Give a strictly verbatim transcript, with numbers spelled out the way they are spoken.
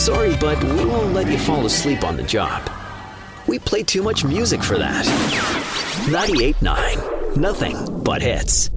Sorry, but we won't let you fall asleep on the job. We play too much music for that. ninety-eight point nine. Nothing but hits.